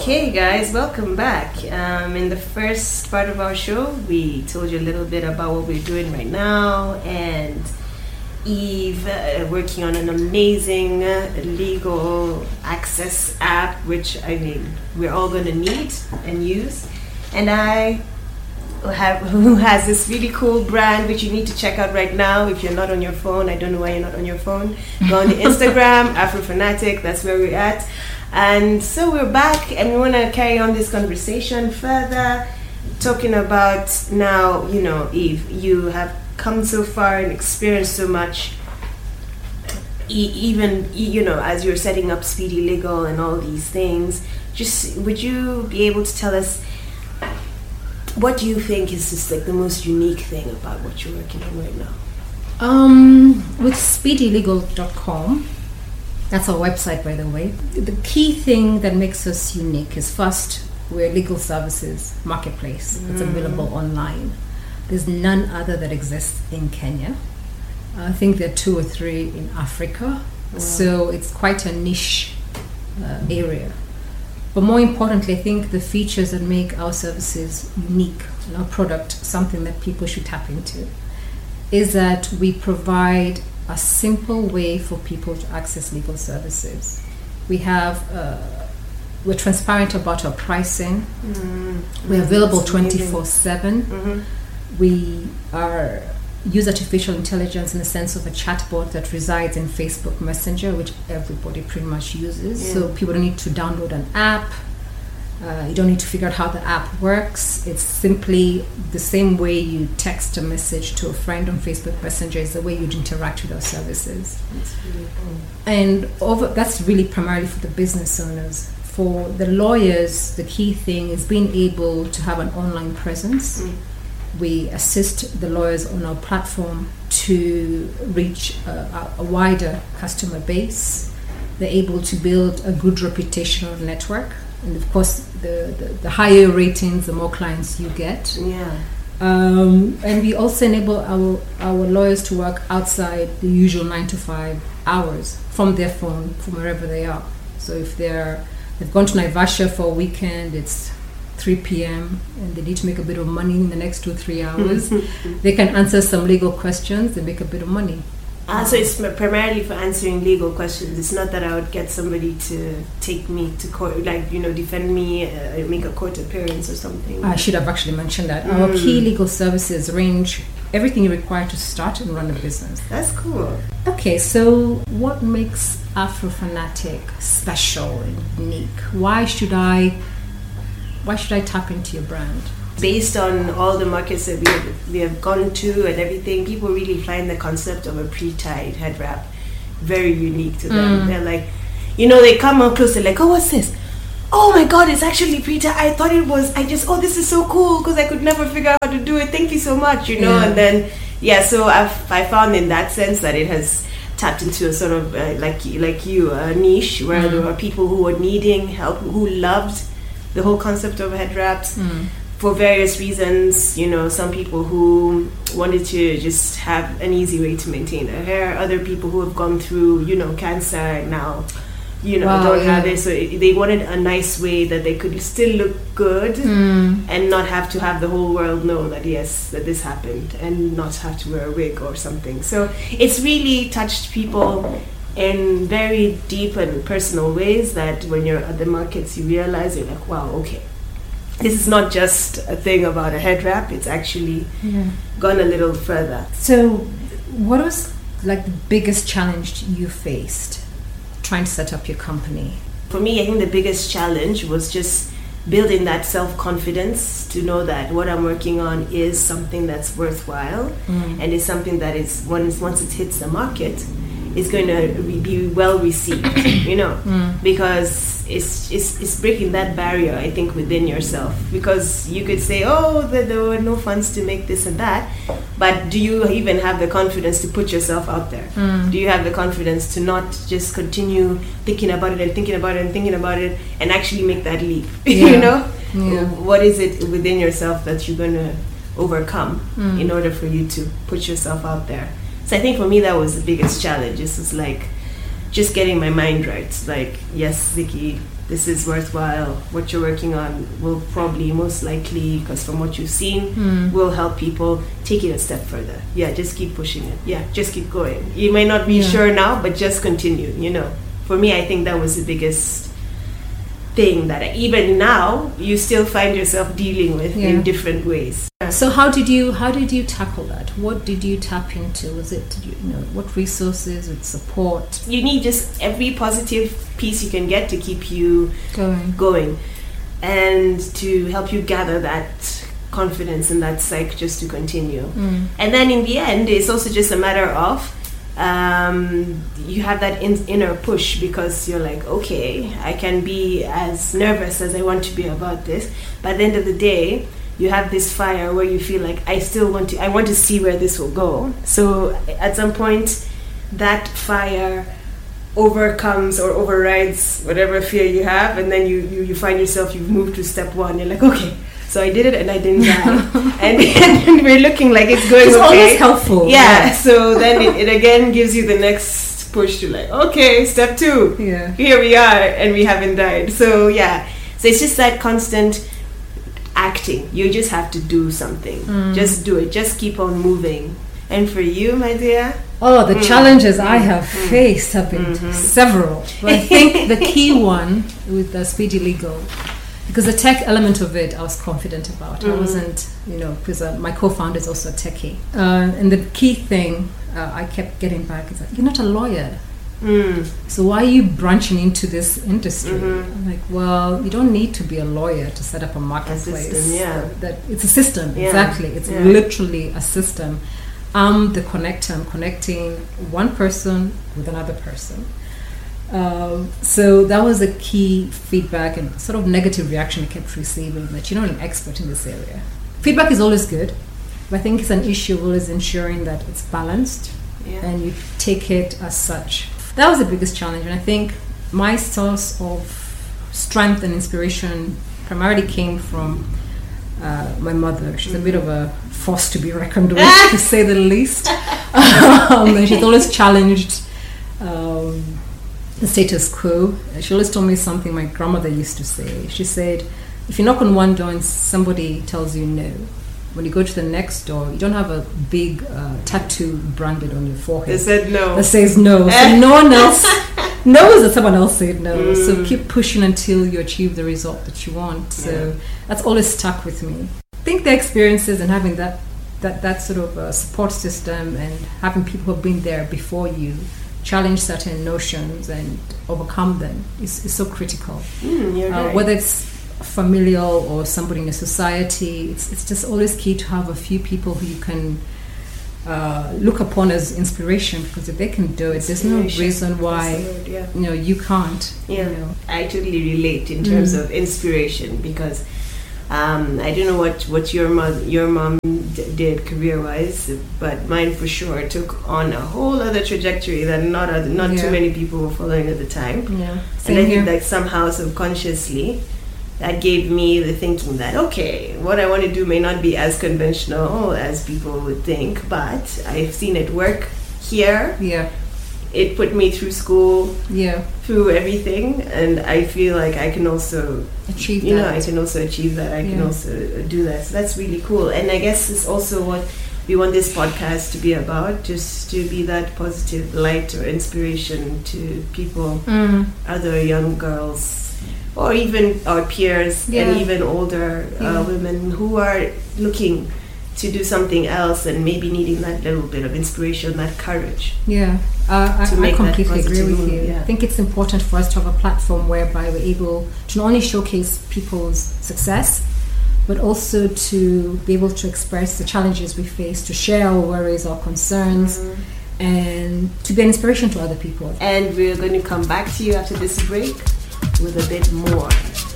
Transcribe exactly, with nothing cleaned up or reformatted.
Okay, guys, welcome back. Um, in the first part of our show, we told you a little bit about what we're doing right now, and Eve uh, working on an amazing uh, legal access app, which I mean we're all going to need and use. And I have who has this really cool brand which you need to check out right now if you're not on your phone. I don't know why you're not on your phone. Go on the Instagram, Afrofanatic. That's where we're at. And so we're back, and we want to carry on this conversation further, talking about now, you know, Eve, you have come so far and experienced so much, e- even, you know, as you're setting up Speedy Legal and all these things. Just, would you be able to tell us, what do you think is just like the most unique thing about what you're working on right now? Um, with speedy legal dot com, that's our website, by the way. The key thing that makes us unique is, first, we're a legal services marketplace that's mm. available online. There's none other that exists in Kenya. I think there are two or three in Africa. Wow. So it's quite a niche uh, area. But more importantly, I think the features that make our services unique and our product something that people should tap into is that we provide a simple way for people to access legal services. We have, uh, we're transparent about our pricing. Mm. We're available twenty-four seven. Mm-hmm. We are use artificial intelligence in the sense of a chatbot that resides in Facebook Messenger, which everybody pretty much uses. Yeah. So people don't need to download an app. Uh, you don't need to figure out how the app works. It's simply the same way you text a message to a friend on Facebook Messenger is the way you'd interact with our services. That's really cool. And over, that's really primarily for the business owners. For the lawyers, the key thing is being able to have an online presence. Mm. We assist the lawyers on our platform to reach a, a wider customer base. They're able to build a good reputational network. And of course, the, the, the higher ratings, the more clients you get. Yeah. Um, and we also enable our, our lawyers to work outside the usual nine to five hours from their phone, from wherever they are. So if they're, they've gone to Naivasha for a weekend, it's three p.m. and they need to make a bit of money in the next two, three hours, they can answer some legal questions and make a bit of money. Ah, so it's primarily for answering legal questions. It's not that I would get somebody to take me to court, like, you know, defend me, uh, make a court appearance or something. I should have actually mentioned that. Mm. Our key legal services range everything you require to start and run a business. That's cool. Okay, so what makes Afrofanatic special and unique? Why should I, why should I tap into your brand? Based on all the markets that we have, we have gone to and everything, people really find the concept of a pre-tied head wrap very unique to them. Mm. They're like, you know, they come up close, they're like, oh, what's this? Oh my God, it's actually pre-tied. I thought it was, I just, oh, this is so cool because I could never figure out how to do it. Thank you so much, you know. Yeah. And then, yeah, so I've, I found in that sense that it has tapped into a sort of, uh, like, like you, a niche where mm. there were people who were needing help, who loved the whole concept of head wraps. Mm. For various reasons, you know, some people who wanted to just have an easy way to maintain their hair, other people who have gone through, you know, cancer and now, you know, wow, don't yeah. have it. So it, they wanted a nice way that they could still look good mm. and not have to have the whole world know that, yes, that this happened and not have to wear a wig or something. So it's really touched people in very deep and personal ways that when you're at the markets, you realize you're like, wow, okay. This is not just a thing about a head wrap, it's actually yeah. gone a little further. So what was like the biggest challenge you faced trying to set up your company? For me, I think the biggest challenge was just building that self-confidence to know that what I'm working on is something that's worthwhile mm. and is something that is, once, once it hits the market, is going to be well received, you know, mm. because it's, it's it's breaking that barrier, I think, within yourself. Because you could say, oh, there, there were no funds to make this and that, but do you even have the confidence to put yourself out there? Mm. Do you have the confidence to not just continue thinking about it and thinking about it and thinking about it and actually make that leap? Yeah. You know, yeah. What is it within yourself that you're going to overcome mm. in order for you to put yourself out there? So I think for me that was the biggest challenge. This was like, just getting my mind right. Like, yes, Vicky, this is worthwhile. What you're working on will probably, most likely, because from what you've seen, Mm. will help people. Take it a step further. Yeah, just keep pushing it. Yeah, just keep going. You may not be Yeah. sure now, but just continue, you know. For me, I think that was the biggest thing that I, even now, you still find yourself dealing with Yeah. in different ways. So how did you how did you tackle that? What did you tap into? Was it, did you, you know, what resources, with support? You need just every positive piece you can get to keep you Going. going and to help you gather that confidence and that psyche just to continue. Mm. And then in the end, it's also just a matter of um, you have that in, inner push, because you're like, okay, I can be as nervous as I want to be about this, but at the end of the day, you have this fire where you feel like I still want to, I want to see where this will go. So at some point, that fire overcomes or overrides whatever fear you have, and then you, you, you find yourself, you've moved to step one. You're like, okay, so I did it and I didn't die. and, and we're looking like it's going It's okay. always helpful. Yeah, yeah. So then it, it again gives you the next push to like, okay, step two. Yeah. Here we are, and we haven't died. So yeah, so it's just that constant acting. You just have to do something. Mm. Just do it. Just keep on moving. And for you, my dear, Oh, the Mm. challenges I Mm. have Mm. faced have been Mhm. several. But I think the key one with the Speedy Legal, because the tech element of it, I was confident about. I Mhm. wasn't, you know, because uh, my co-founder is also a techie. Uh, and the key thing uh, I kept getting back is that you're not a lawyer. mm, So why are you branching into this industry? Mhm. I'm like, well, you don't need to be a lawyer to set up a marketplace. system, yeah. That, that it's a system, Yeah, exactly. It's yeah. literally a system. I'm the connector. I'm connecting one person with another person. Um, so that was the key feedback and sort of negative reaction I kept receiving, that you're not an expert in this area. Feedback is always good, but I think it's an issue of always ensuring that it's balanced yeah. and you take it as such. That was the biggest challenge, and I think my source of strength and inspiration primarily came from uh, my mother. She's a bit of a force to be reckoned with, to say the least. Um, and she's always challenged um, the status quo. She always told me something my grandmother used to say. She said, if you knock on one door and somebody tells you no, when you go to the next door, you don't have a big uh, tattoo branded on your forehead They said no. that says no. So no one else knows that someone else said no. Mm. So keep pushing until you achieve the result that you want. So Yeah. that's always stuck with me. I think the experiences and having that that, that sort of uh, support system and having people who have been there before you challenge certain notions and overcome them is, is so critical. Mm, you're Uh, right. whether it's familial or somebody in a society, it's, it's just always key to have a few people who you can uh, look upon as inspiration, because if they can do it, there's no Inspiration. reason why That's the word, yeah. you know you can't. Yeah. You know. I totally relate in terms Mm. of inspiration, because um, I don't know what, what your mom your mom d- did career wise, but mine for sure took on a whole other trajectory that not other, not Yeah. too many people were following at the time. Yeah. And Same I here. think that somehow subconsciously that gave me the thinking that, okay, what I want to do may not be as conventional as people would think, but I've seen it work here. Yeah. It put me through school, Yeah. through everything, and I feel like I can also, Achieve you know, that. I can also achieve that. I can Yeah. also do that. So that's really cool. And I guess it's also what we want this podcast to be about, just to be that positive light or inspiration to people, Mm. other young girls, or even our peers, Yeah. and even older Yeah. uh, women who are looking to do something else and maybe needing that little bit of inspiration, that courage. Yeah, uh, I, To I make that completely agree positive with move, you. yeah. I think it's important for us to have a platform whereby we're able to not only showcase people's success, but also to be able to express the challenges we face, to share our worries, our concerns, and to be an inspiration to other people. And we're going to come back to you after this break with a bit more.